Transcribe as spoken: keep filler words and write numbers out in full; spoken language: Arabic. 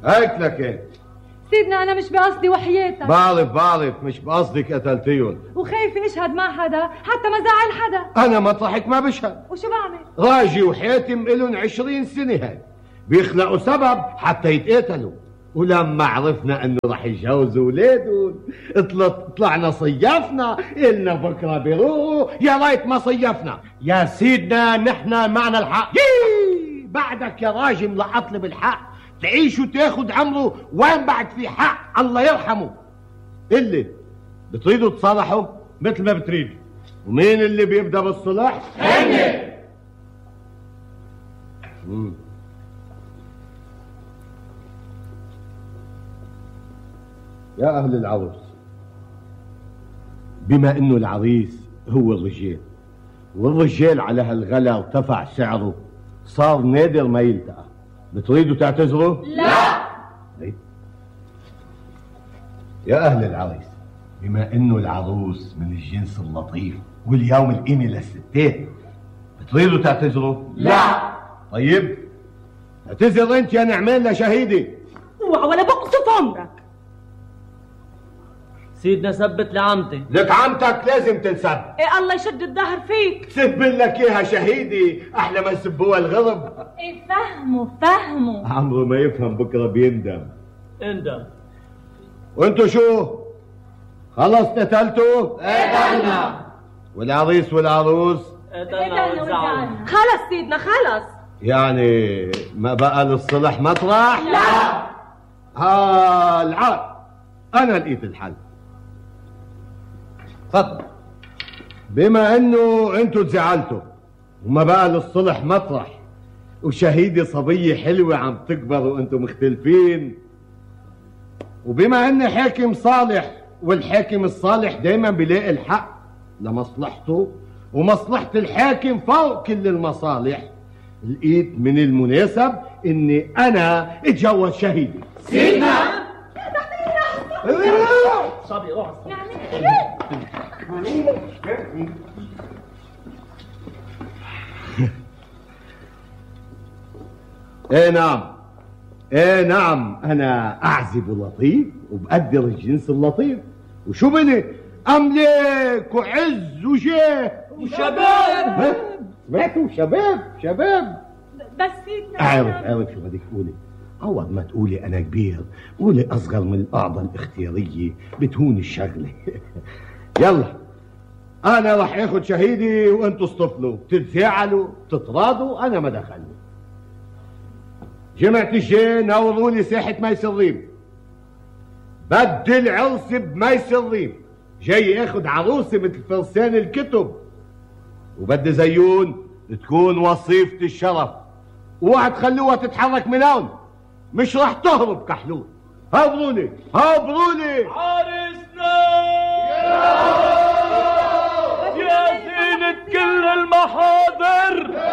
هيك لك سيدنا أنا مش بقصدي وحياتك. بعرف بعرف مش بقصدك قتلتيهم، وخايفة أشهد مع حدا حتى ما زعل حدا. أنا مطرحك ما بشهد. وشو بعمل؟ راجي وحاتم إلهم عشرين سنة هاي بيخلقوا سبب حتى يتقاتلوا، ولما عرفنا انه رح يتجوزوا ولادهم طلعنا صيفنا، إلنا بكره بيروحوا يا ريت ما صيفنا. يا سيدنا نحن معنا الحق. يي بعدك يا راجل ملقط لي بالحق، تعيش وتاخد عمره، وين بعد في حق الله يرحمه. اللي بتريدوا تصالحوا مثل ما بتريد. ومين اللي بيبدا بالصلح؟ هني. امم يا أهل العروس، بما إنه العريس هو الرجال والرجال على هالغلا ارتفع سعره صار نادر ما يلتقى، بتريدوا تعتذروا؟ لا. يا أهل العريس، بما إنه العروس من الجنس اللطيف واليوم القيمة للستات، بتريدوا تعتذروا؟ لا. طيب اعتذر أنت يا نعمان لشهيدي. اوعى ولا بقصف عمرك. سيدنا ثبت لعمتي. لك عمتك لازم تنسب. ايه الله يشد الظهر فيك. سب لك اياها شهيدي احلى ما يسبوها الغرب. ايه فهموا فهموا. عمره ما يفهم بكره بيندم. اندم. وانتو شو؟ خلص قتلتوا؟ قتلنا. والعريس والعروس؟ قتلنا وزعلنا. خلص سيدنا خلص. يعني ما بقى للصلح مطرح؟ لا. ها العاد انا لقيت الحل. تفضل. بما انه انتوا تزعلتوا وما بقى للصلح مطرح، وشهيدي صبية حلوة عم تكبر وانتوا مختلفين، وبما ان حاكم صالح والحاكم الصالح دايما بيلاقي الحق لمصلحته ومصلحة الحاكم فوق كل المصالح، لقيت من المناسب اني انا اتجوز شهيدي. سيدنا صبي روح. ايه نعم ايه نعم انا اعزب لطيف وبقدر الجنس اللطيف، وشو بني املك وعز وجاه وشباب. سمعتوا؟ شباب شباب. بس سيدنا اعرف اعرف شو بدك تقولي، عوض ما تقولي انا كبير قولي اصغر من القاعده الاختياريه بتهون الشغله. يلا انا رح اخذ شهيدي وانتوا اصطفلوا، تتزاعلوا تتراضوا انا ما دخلني. جمعة الجاي نوروا لي ساحة ميس الريم، بدي العرس بميس الريم، جاي اخذ عروسي مثل فرسان الكتب، وبدي زيون تكون وصيفة الشرف، اوعى تخلوها تتحرك من هون، مش رح تهرب كحلول. هبروا لي هبروا لي عريسنا يا زينة كل المحاضر.